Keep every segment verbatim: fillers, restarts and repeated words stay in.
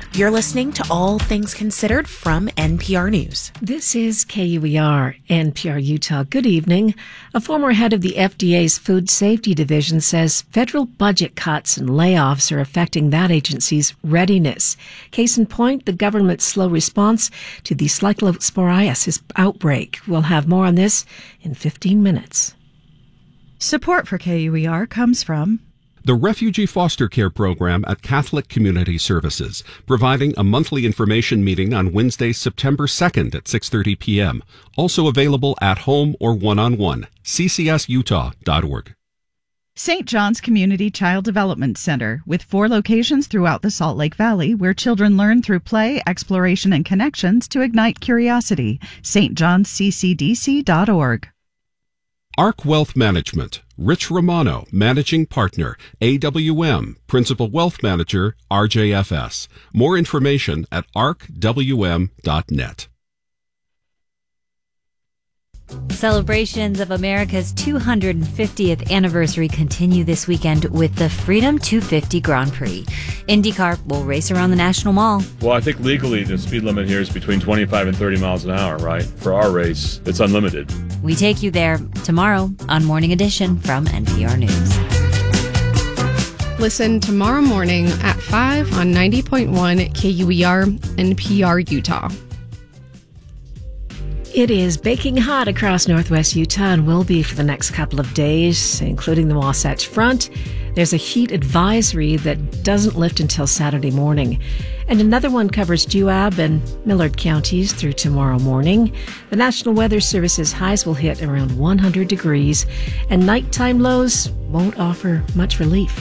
You're listening to All Things Considered from N P R News. This is K U E R, N P R Utah. Good evening. A former head of the F D A's Food Safety Division says federal budget cuts and layoffs are affecting that agency's readiness. Case in point, the government's slow response to the cyclosporiasis outbreak. We'll have more on this in fifteen minutes. Support for K U E R comes from the Refugee Foster Care Program at Catholic Community Services, providing a monthly information meeting on Wednesday, September second at six thirty p.m. Also available at home or one-on-one. c c s utah dot org. Saint John's Community Child Development Center, with four locations throughout the Salt Lake Valley where children learn through play, exploration, and connections to ignite curiosity. st johns c c d c dot org. ARC Wealth Management, Rich Romano, Managing Partner, A W M, Principal Wealth Manager, R J F S. More information at arc w m dot net. Celebrations of America's two hundred fiftieth anniversary continue this weekend with the Freedom two fifty Grand Prix. IndyCar will race around the National Mall. Well, I think legally the speed limit here is between twenty-five and thirty miles an hour, right? For our race, it's unlimited. We take you there tomorrow on Morning Edition from N P R News. Listen tomorrow morning at five on ninety point one K U E R, N P R Utah. It is baking hot across northwest Utah and will be for the next couple of days, including the Wasatch Front. There's a heat advisory that doesn't lift until Saturday morning. And another one covers Juab and Millard counties through tomorrow morning. The National Weather Service's highs will hit around one hundred degrees, and nighttime lows won't offer much relief.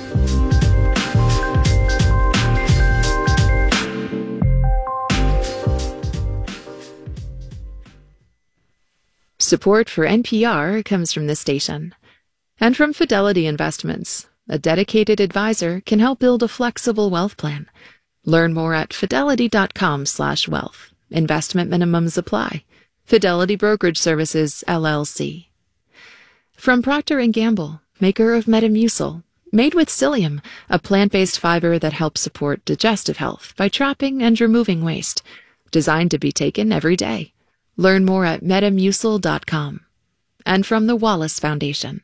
Support for N P R comes from this station. And from Fidelity Investments. A dedicated advisor can help build a flexible wealth plan. Learn more at fidelity dot com slash wealth. Investment minimums apply. Fidelity Brokerage Services, L L C. From Procter and Gamble, maker of Metamucil. Made with psyllium, a plant-based fiber that helps support digestive health by trapping and removing waste. Designed to be taken every day. Learn more at metamucil dot com. And from the Wallace Foundation.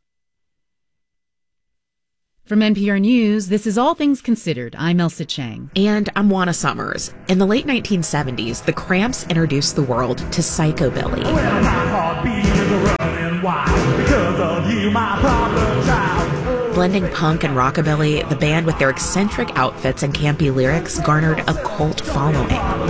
From N P R News, this is All Things Considered. I'm Elsa Chang. And I'm Juana Summers. In the late nineteen seventies, the Cramps introduced the world to Psychobilly. Well, my heart beats running wild because of you, my problem child. Blending punk and rockabilly, the band with their eccentric outfits and campy lyrics garnered a cult following.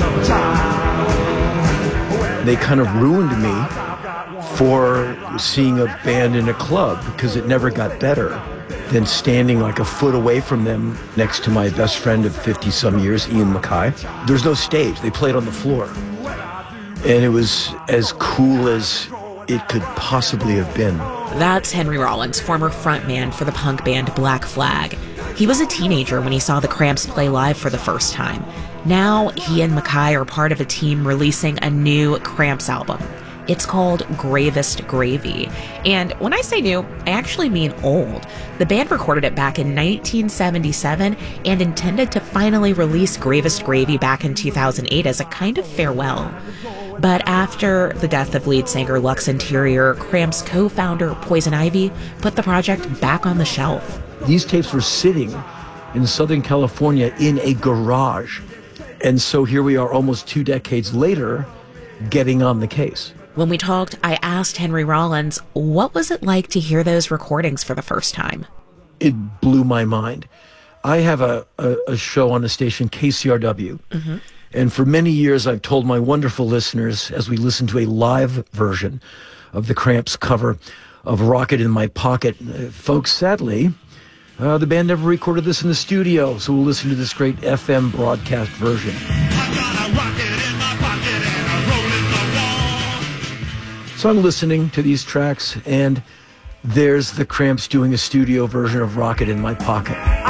They kind of ruined me for seeing a band in a club because it never got better than standing like a foot away from them next to my best friend of fifty-some years, Ian MacKaye. There's no stage. They played on the floor. And it was as cool as it could possibly have been. That's Henry Rollins, former frontman for the punk band Black Flag. He was a teenager when he saw the Cramps play live for the first time. Now, he and MacKaye are part of a team releasing a new Cramps album. It's called Gravest Gravy. And when I say new, I actually mean old. The band recorded it back in nineteen seventy-seven and intended to finally release Gravest Gravy back in two thousand eight as a kind of farewell. But after the death of lead singer Lux Interior, Cramps co-founder Poison Ivy put the project back on the shelf. These tapes were sitting in Southern California in a garage. And so here we are almost two decades later, getting on the case. When we talked, I asked Henry Rollins, what was it like to hear those recordings for the first time? It blew my mind. I have a, a, a show on the station, K C R W. Mm-hmm. And for many years, I've told my wonderful listeners, as we listen to a live version of the Cramps cover of Rocket in My Pocket, uh, folks, sadly, uh, the band never recorded this in the studio, so we'll listen to this great F M broadcast version. So I'm listening to these tracks, and there's the Cramps doing a studio version of Rocket in My Pocket.